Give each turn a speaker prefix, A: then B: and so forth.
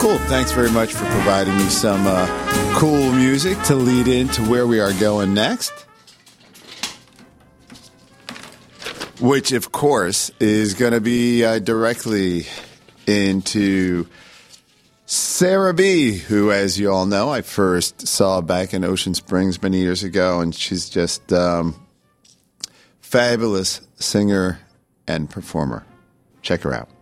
A: Cool. Thanks very much for providing me some cool music to lead into where we are going next. Which, of course, is going to be directly into Sarah B., who, as you all know, I first saw back in Ocean Springs many years ago, and she's just fabulous singer and performer. Check her out.